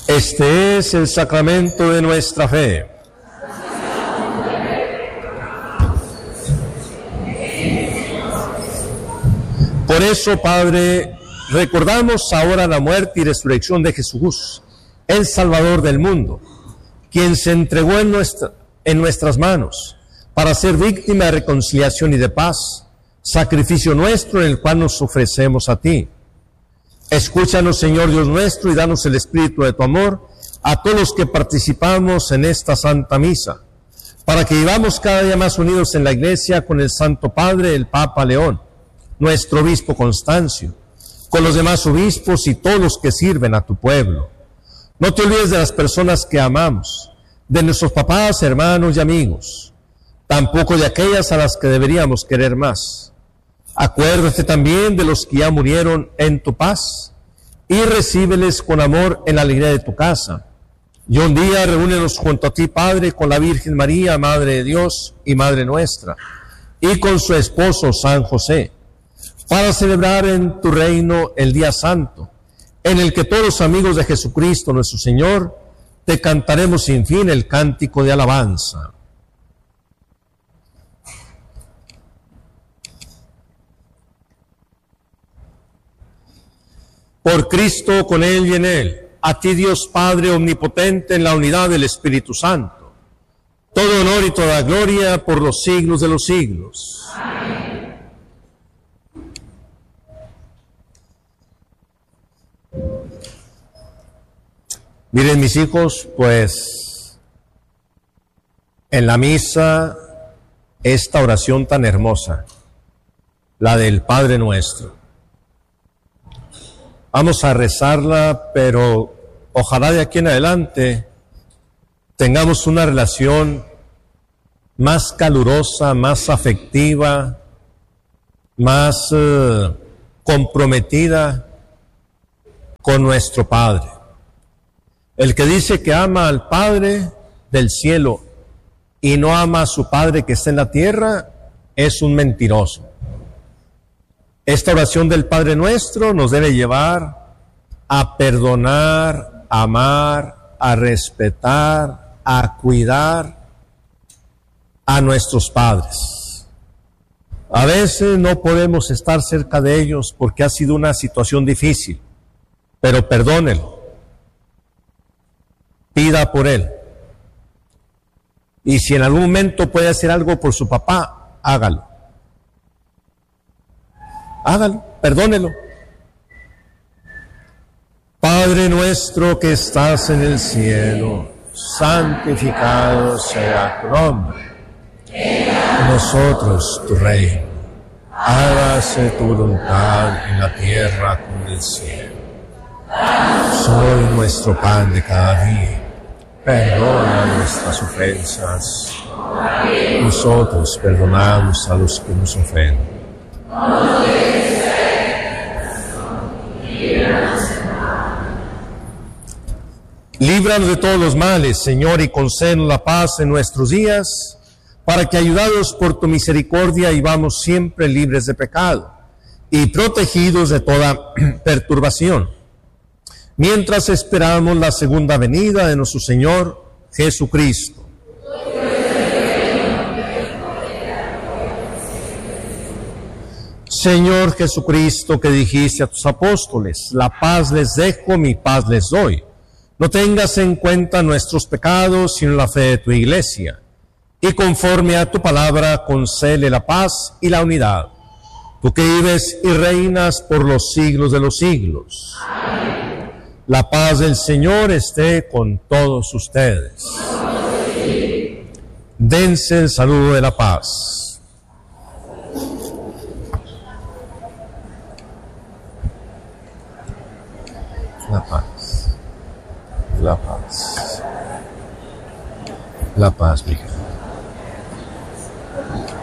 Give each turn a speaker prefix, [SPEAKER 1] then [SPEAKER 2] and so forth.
[SPEAKER 1] Este es el sacramento de nuestra fe. Por eso, Padre, recordamos ahora la muerte y resurrección de Jesús, el Salvador del mundo, quien se entregó en nuestras manos para ser víctima de reconciliación y de paz, sacrificio nuestro en el cual nos ofrecemos a ti. Escúchanos, Señor Dios nuestro, y danos el espíritu de tu amor a todos los que participamos en esta Santa Misa, para que vivamos cada día más unidos en la Iglesia con el Santo Padre, el Papa León, nuestro obispo Constancio, con los demás obispos y todos los que sirven a tu pueblo. No te olvides de las personas que amamos, de nuestros papás, hermanos y amigos, tampoco de aquellas a las que deberíamos querer más. Acuérdate también de los que ya murieron en tu paz y recíbeles con amor en la alegría de tu casa. Y un día reúnenos junto a ti, Padre, con la Virgen María, Madre de Dios y Madre nuestra, y con su esposo San José, para celebrar en tu reino el día santo, en el que todos los amigos de Jesucristo nuestro Señor te cantaremos sin fin el cántico de alabanza. Por Cristo, con Él y en Él, a ti Dios Padre omnipotente en la unidad del Espíritu Santo, todo honor y toda gloria por los siglos de los siglos. Amén. Miren, mis hijos, pues en la misa esta oración tan hermosa, la del Padre Nuestro. Vamos a rezarla, pero ojalá de aquí en adelante tengamos una relación más calurosa, más afectiva, más comprometida con nuestro Padre. El que dice que ama al Padre del cielo y no ama a su Padre que está en la tierra es un mentiroso. Esta oración del Padre Nuestro nos debe llevar a perdonar, a amar, a respetar, a cuidar a nuestros padres. A veces no podemos estar cerca de ellos porque ha sido una situación difícil, pero perdónelo, pida por él. Y si en algún momento puede hacer algo por su papá, hágalo. Hágalo, perdónelo. Padre nuestro que estás en el cielo, santificado sea tu nombre. En nosotros tu reino. Hágase tu voluntad en la tierra como en el cielo. Soy nuestro pan de cada día. Perdona nuestras ofensas. Nosotros perdonamos a los que nos ofenden. Líbranos de todos los males, Señor, y concédenos la paz en nuestros días, para que, ayudados por tu misericordia, vivamos siempre libres de pecado y protegidos de toda perturbación, mientras esperamos la segunda venida de nuestro Señor Jesucristo. Señor Jesucristo, que dijiste a tus apóstoles, la paz les dejo, mi paz les doy. No tengas en cuenta nuestros pecados, sino la fe de tu Iglesia. Y conforme a tu palabra, concédele la paz y la unidad. Tú que vives y reinas por los siglos de los siglos. Amén. La paz del Señor esté con todos ustedes. Amén. Dense el saludo de la paz. La paz. La paz. La paz, mi hija.